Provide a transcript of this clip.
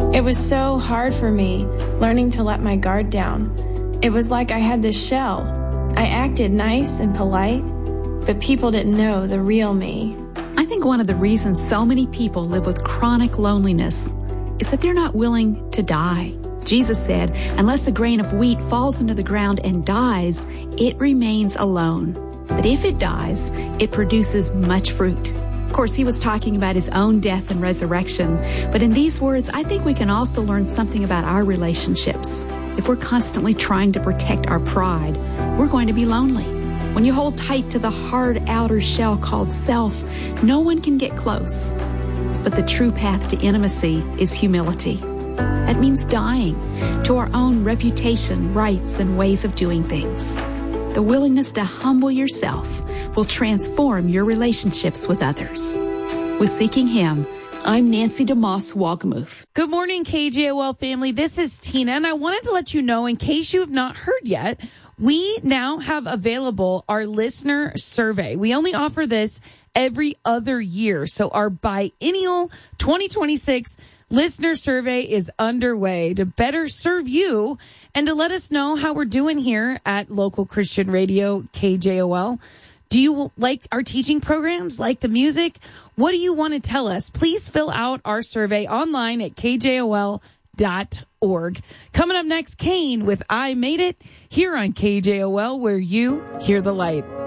It was so hard for me, learning to let my guard down. It was like I had this shell. I acted nice and polite, but people didn't know the real me. I think one of the reasons so many people live with chronic loneliness is that they're not willing to die. Jesus said, unless a grain of wheat falls into the ground and dies, it remains alone. But if it dies, it produces much fruit. Of course, he was talking about his own death and resurrection. But in these words, I think we can also learn something about our relationships. If we're constantly trying to protect our pride, we're going to be lonely. When you hold tight to the hard outer shell called self, no one can get close. But the true path to intimacy is humility. That means dying to our own reputation, rights, and ways of doing things. The willingness to humble yourself will transform your relationships with others. With Seeking Him, I'm Nancy DeMoss Wolgemuth. Good morning, KJOL family. This is Tina, and I wanted to let you know, in case you have not heard yet, we now have available our listener survey. We only offer this every other year. So our biennial 2026 listener survey is underway to better serve you and to let us know how we're doing here at local Christian radio KJOL. Do you like our teaching programs? Like the music? What do you want to tell us? Please fill out our survey online at kjol.org. Coming up next, Kane with I Made It here on KJOL, where you hear the light.